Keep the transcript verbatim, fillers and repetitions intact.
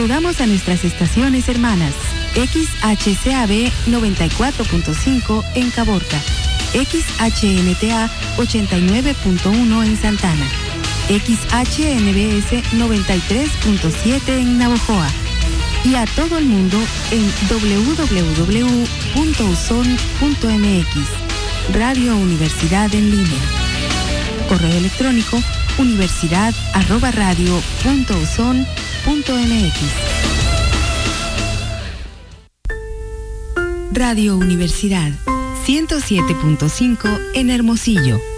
Saludamos a nuestras estaciones hermanas. X H C A B noventa y cuatro punto cinco en Caborca, X H N T A ochenta y nueve punto uno en Santana, X H N B S noventa y tres punto siete en Navojoa y a todo el mundo en doble u doble u doble u punto uson punto m x. Radio Universidad en línea. Correo electrónico universidad arroba radio punto uson punto m x. Radio Universidad ciento siete punto cinco en Hermosillo.